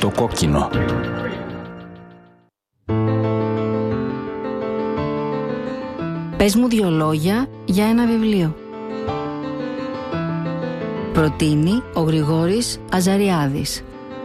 το κόκκινο. Πες μου 2 λόγια για ένα βιβλίο. Προτείνει ο Γρηγόρης Αζαριάδης.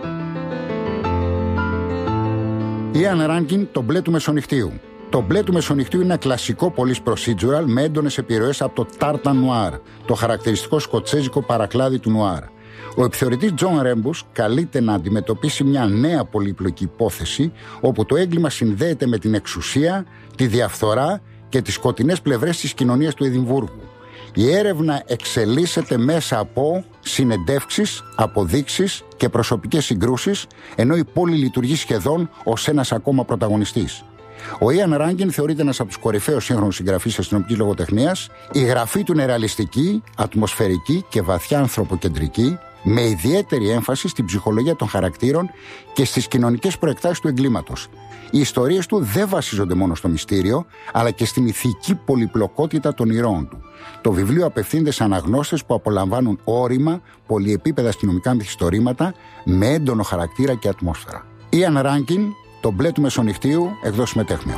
Ιαν Ράνκιν, το μπλε του μεσονυχτίου. Το μπλε του μεσονυχτίου είναι ένα κλασικό police procedural με έντονες επιρροές από το Tartan Noir, το χαρακτηριστικό σκοτσέζικο παρακλάδι του Noir. Ο επιθεωρητής Τζον Ρέμπους καλείται να αντιμετωπίσει μια νέα πολύπλοκη υπόθεση, όπου το έγκλημα συνδέεται με την εξουσία, τη διαφθορά και τις σκοτεινές πλευρές της κοινωνίας του Εδιμβούργου. Η έρευνα εξελίσσεται μέσα από συνεντεύξεις, αποδείξεις και προσωπικές συγκρούσεις, ενώ η πόλη λειτουργεί σχεδόν ως ένας ακόμα πρωταγωνιστής. Ο Ιαν Ράνκιν θεωρείται ένας από τους κορυφαίους σύγχρονους συγγραφείς αστυνομικής λογοτεχνίας. Η γραφή του είναι ρεαλιστική, ατμοσφαιρική και βαθιά ανθρωποκεντρική, με ιδιαίτερη έμφαση στην ψυχολογία των χαρακτήρων και στις κοινωνικές προεκτάσεις του εγκλήματος. Οι ιστορίες του δεν βασίζονται μόνο στο μυστήριο, αλλά και στην ηθική πολυπλοκότητα των ηρώων του. Το βιβλίο απευθύνεται σε αναγνώστες που απολαμβάνουν όρημα, πολυεπίπεδα αστυνομικά μυθιστορήματα με έντονο χαρακτήρα και ατμόσφαιρα. Ιαν Ράνκιν, το μπλε του μεσονυχτίου, εκδόσεις Μετέχμιο.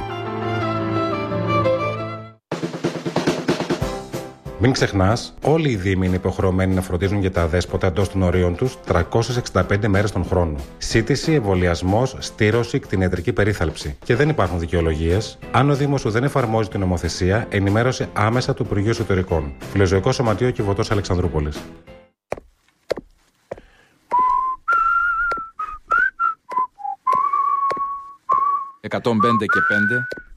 Μην ξεχνάς, όλοι οι δήμοι είναι υποχρεωμένοι να φροντίζουν για τα αδέσποτα εντός των ορίων τους 365 μέρες τον χρόνο. Σύντηση, εμβολιασμός, στήρωση, κτηνιατρική περίθαλψη. Και δεν υπάρχουν δικαιολογίες. Αν ο Δήμος σου δεν εφαρμόζει την νομοθεσία, ενημέρωσε άμεσα του Υπουργείου Εσωτερικών. Φιλοζωικό Σωματείο Κιβωτός Αλεξανδρούπολης. 105 και 5.